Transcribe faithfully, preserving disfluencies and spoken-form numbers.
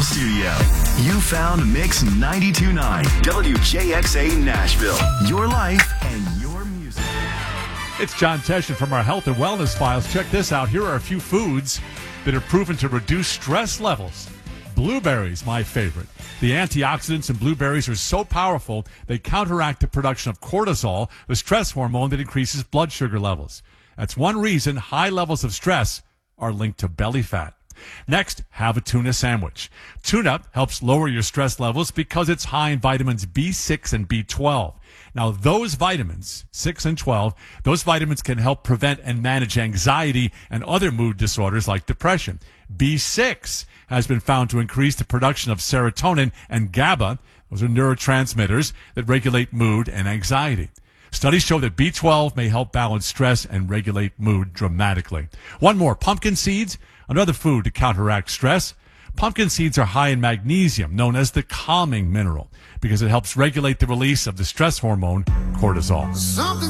Nashville studio. You found Mix ninety-two point nine W J X A Nashville. Your life and your music. It's John Tesh from our Health and Wellness Files. Check this out. Here are a few foods that are proven to reduce stress levels. Blueberries, my favorite. The antioxidants in blueberries are so powerful, they counteract the production of cortisol, the stress hormone that increases blood sugar levels. That's one reason high levels of stress are linked to belly fat. Next, have a tuna sandwich. Tuna helps lower your stress levels because it's high in vitamins B six and B twelve. Now, those vitamins, six and twelve, those vitamins can help prevent and manage anxiety and other mood disorders like depression. B six has been found to increase the production of serotonin and GABA. Those are neurotransmitters that regulate mood and anxiety. Studies show that B twelve may help balance stress and regulate mood dramatically. One more, pumpkin seeds, another food to counteract stress. Pumpkin seeds are high in magnesium, known as the calming mineral, because it helps regulate the release of the stress hormone cortisol. Something